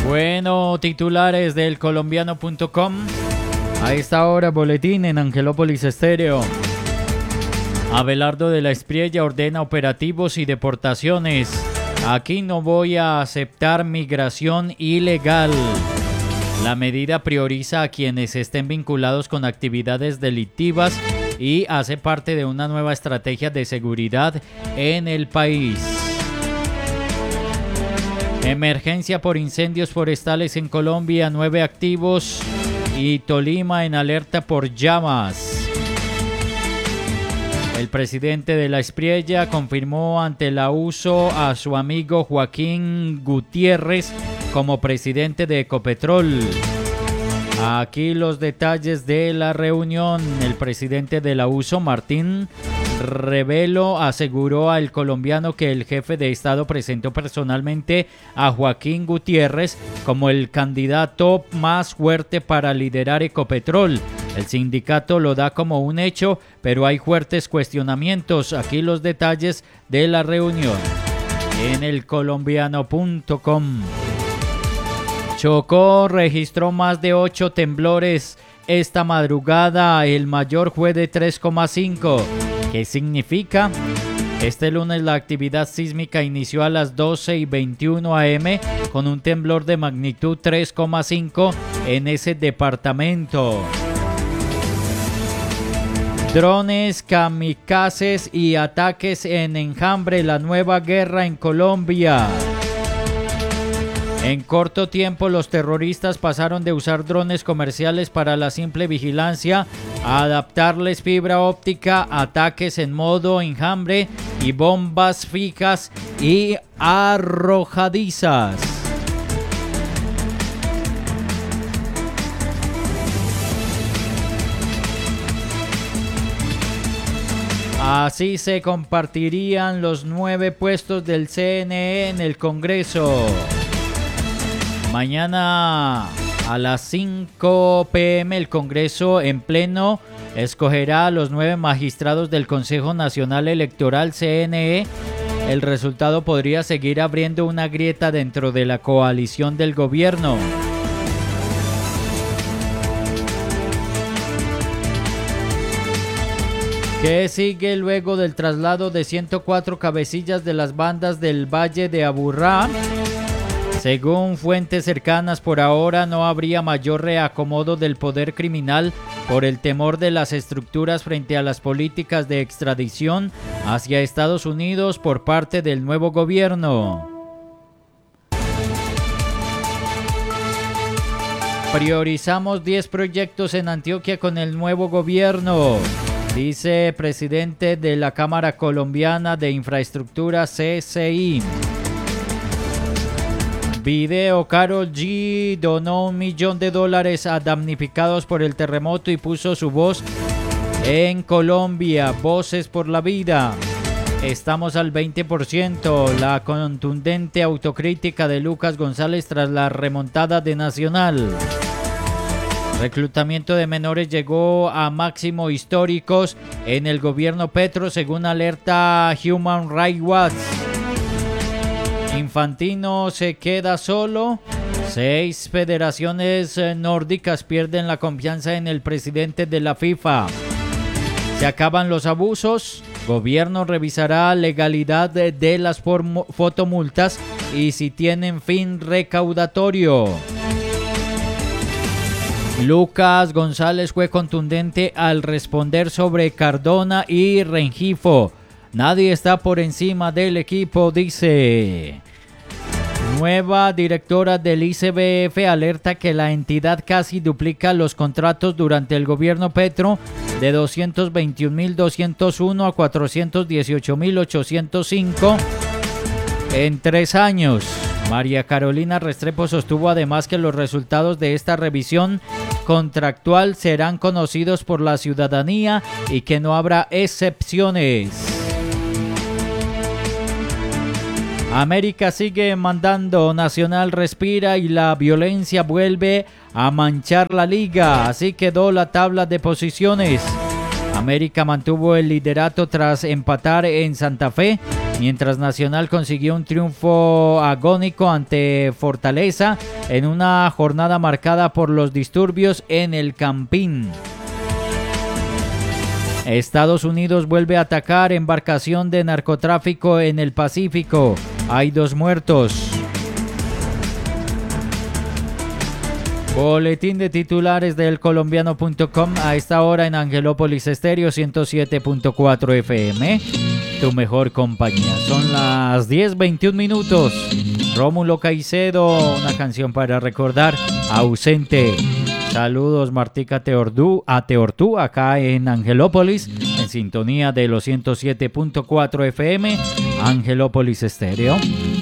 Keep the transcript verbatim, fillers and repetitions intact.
Bueno, titulares del colombiano punto com. A esta hora, boletín en Angelópolis Estéreo. Abelardo de la Espriella ordena operativos y deportaciones. Aquí no voy a aceptar migración ilegal. La medida prioriza a quienes estén vinculados con actividades delictivas y hace parte de una nueva estrategia de seguridad en el país. Emergencia por incendios forestales en Colombia, nueve activos y Tolima en alerta por llamas. El presidente de la Espriella confirmó ante la U S O a su amigo Joaquín Gutiérrez como presidente de Ecopetrol. Aquí los detalles de la reunión. El presidente de la U S O, Martín Revelo, aseguró al colombiano que el jefe de Estado presentó personalmente a Joaquín Gutiérrez como el candidato más fuerte para liderar Ecopetrol. El sindicato lo da como un hecho, pero hay fuertes cuestionamientos. Aquí los detalles de la reunión en el colombiano punto com. Chocó registró más de ocho temblores esta madrugada. El mayor fue de tres coma cinco. ¿Qué significa? Este lunes la actividad sísmica inició a las doce y veintiuno a eme con un temblor de magnitud tres coma cinco en ese departamento. Drones, kamikazes y ataques en Enjambre, la nueva guerra en Colombia. En corto tiempo, los terroristas pasaron de usar drones comerciales para la simple vigilancia a adaptarles fibra óptica, ataques en modo enjambre y bombas fijas y arrojadizas. Así se compartirían los nueve puestos del ce ene e en el Congreso. Mañana a las cinco pe eme el Congreso en pleno escogerá a los nueve magistrados del Consejo Nacional Electoral ce ene e. El resultado podría seguir abriendo una grieta dentro de la coalición del gobierno. ¿Qué sigue luego del traslado de ciento cuatro cabecillas de las bandas del Valle de Aburrá? Según fuentes cercanas, por ahora no habría mayor reacomodo del poder criminal por el temor de las estructuras frente a las políticas de extradición hacia Estados Unidos por parte del nuevo gobierno. Priorizamos diez proyectos en Antioquia con el nuevo gobierno, dice presidente de la Cámara Colombiana de Infraestructura ce ce i. Video: Karol G donó un millón de dólares a damnificados por el terremoto y puso su voz en Colombia. Voces por la vida. Estamos al veinte por ciento. La contundente autocrítica de Lucas González tras la remontada de Nacional. Reclutamiento de menores llegó a máximos históricos en el gobierno Petro, según alerta Human Rights Watch. Infantino se queda solo. Seis federaciones nórdicas pierden la confianza en el presidente de la FIFA. Se acaban los abusos. Gobierno revisará legalidad de, de las fotomultas y si tienen fin recaudatorio. Lucas González fue contundente al responder sobre Cardona y Rengifo. Nadie está por encima del equipo, dice. Nueva directora del i ce be efe alerta que la entidad casi duplica los contratos durante el gobierno Petro de doscientos veintiún mil doscientos uno a cuatrocientos dieciocho mil ochocientos cinco en tres años. María Carolina Restrepo sostuvo además que los resultados de esta revisión contractual serán conocidos por la ciudadanía y que no habrá excepciones. América sigue mandando, Nacional respira y la violencia vuelve a manchar la liga. Así quedó la tabla de posiciones. América mantuvo el liderato tras empatar en Santa Fe, mientras Nacional consiguió un triunfo agónico ante Fortaleza en una jornada marcada por los disturbios en el Campín. Estados Unidos vuelve a atacar embarcación de narcotráfico en el Pacífico. Hay dos muertos. Boletín de titulares del colombiano punto com a esta hora en Angelópolis Estéreo ciento siete punto cuatro F M. Tu mejor compañía. Son las diez veintiún minutos. Rómulo Caicedo, una canción para recordar. Ausente. Saludos Martica Teordú, a Teortú acá en Angelópolis, en sintonía de los ciento siete punto cuatro F M, Angelópolis Estéreo.